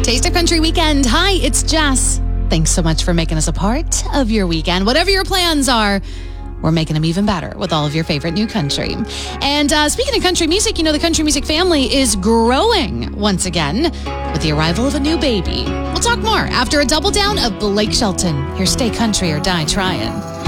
Taste of Country Weekend. Hi, it's Jess. Thanks so much for making us a part of your weekend. Whatever your plans are, we're making them even better with all of your favorite new country. And speaking of country music, you know, the country music family is growing once again with the arrival of a new baby. We'll talk more after a double down of Blake Shelton. Here's Stay Country or Die Trying.